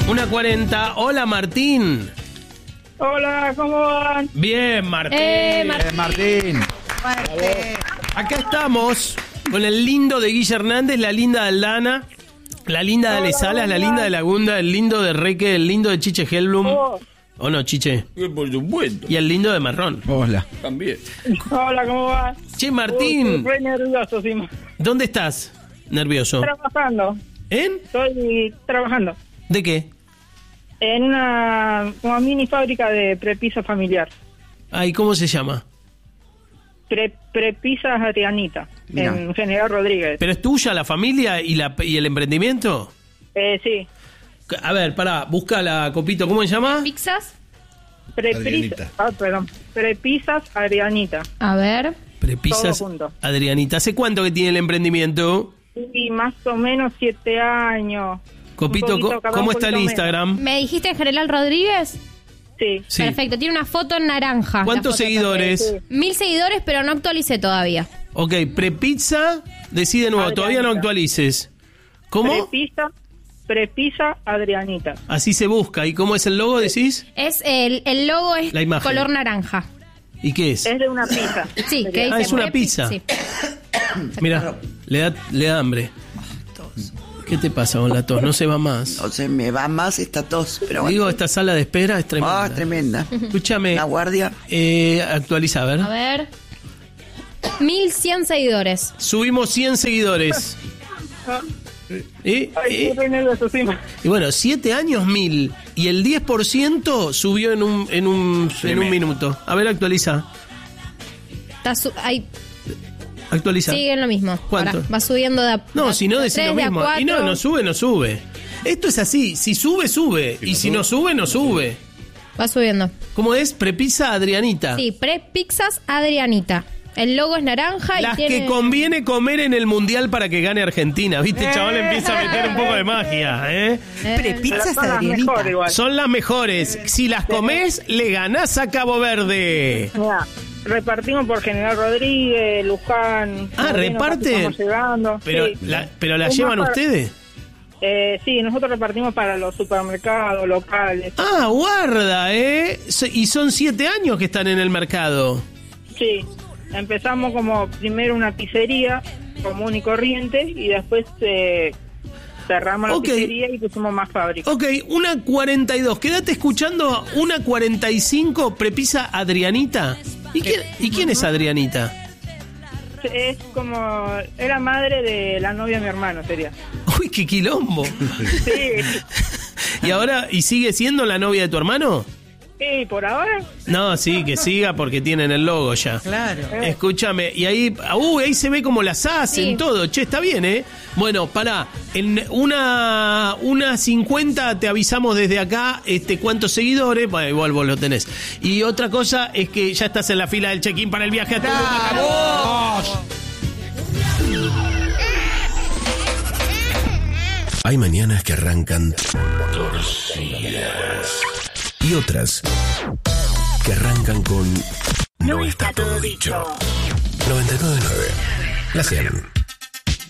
1:40. Hola, Martín. Hola, ¿cómo van? Bien, Martín. Martín. Acá estamos con el lindo de Guille Hernández, la linda de Aldana, la linda de Ale Salas, la linda de Lagunda, el lindo de Reque, el lindo de Chiche Hellblum. ¿O no, Chiche? Por supuesto. Y el lindo de Marrón. Hola. También. Hola, ¿cómo vas? Che, Martín. Estoy nervioso, sí. ¿Dónde estás? Nervioso. Trabajando. ¿En? Estoy trabajando ¿De qué? en una mini fábrica de prepisa familiar. Ay, ¿cómo se llama? Prepisas Adrianita, Mirá. en General Rodríguez. ¿Pero es tuya la familia y el emprendimiento? Sí. A ver, pará, busca Copito, ¿cómo se llama? ¿Pizzas? Adrianita. Prepisas Adrianita. A ver. Prepisas Todo junto. Adrianita. ¿Hace cuánto que tiene el emprendimiento? Y más o menos 7 años. Copito, Un poquito, capaz ¿cómo un está el poquito Instagram? ¿Me dijiste General Rodríguez? Sí. Sí. Perfecto, tiene una foto en naranja. ¿Cuántos La foto seguidores? también, 1000 seguidores, pero no actualicé todavía. Ok, Prepizza, decide nuevo, Adrianita. todavía no actualices. ¿Cómo? Prepisa Adrianita. Así se busca. ¿Y cómo es el logo, decís? Es el logo es La imagen. color naranja. ¿Y qué es? Es de una pizza. Sí, que dice es una Prepi- pizza. Sí. Mira, le da hambre. ¿Qué te pasa con la tos? No se va más. O sea, me va más esta tos, pero Digo, esta sala de espera es tremenda. tremenda. Escúchame. La guardia. Actualiza, a ver. A ver. 1100 seguidores. Subimos 100 seguidores. Ay, estoy nervioso, sí. Y bueno, 7 años, 1000. Y el 10% subió en un minuto. A ver, actualiza. Ahí Actualiza. sigue en lo mismo. ¿Cuánto? Ahora, va subiendo de a No, si no decís tres, lo de a mismo. Y no 4. no sube. Esto es así. Si sube, sube. Y si no sube, no sube. Va subiendo. ¿Cómo es? Prepizza Adrianita. Sí, Pizzas Adrianita. El logo es naranja Las y tiene... que conviene comer en el Mundial para que gane Argentina. ¿Viste? El chaval empieza a meter un poco de magia, ¿eh? Prepisas Adrianita. Igual. Son las mejores. Si las comés, le ganás a Cabo Verde. Mira, repartimos por General Rodríguez, Luján. Ah, Moreno, reparten. estamos llegando. Pero Sí. pero la Un llevan mapa- ustedes. Sí, nosotros repartimos para los supermercados locales. Ah, guarda, ¿eh? Y son 7 años que están en el mercado. Sí, empezamos como primero una pizzería común y corriente y después cerramos la Ok. pizzería y pusimos más fábricas. Ok, 1:42. Quédate escuchando 1:45, Prepizza Adrianita. ¿Y quién es Adrianita? Es como... Era madre de la novia de mi hermano, sería. Uy, qué quilombo. Sí, ¿Y ahora, y sigue siendo la novia de tu hermano? sí, por ahora. No, sí, que siga porque tienen el logo ya. Claro. Escúchame, y ahí se ve como las hacen, Sí. todo. Che, está bien, ¿eh? Bueno, pará, en una 50 te avisamos desde acá cuántos seguidores, bueno, igual vos lo tenés. Y otra cosa es que ya estás en la fila del check-in para el viaje a Tulum. Hay mañanas que arrancan torcidas y otras que arrancan con No está todo dicho. 99.9. La 100.